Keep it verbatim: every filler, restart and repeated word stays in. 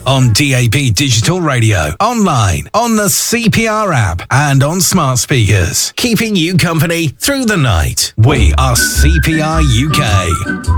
on D A B Digital Radio, online, on the C P R app, and on smart speakers. Keeping you company through the night. We are C P R U K.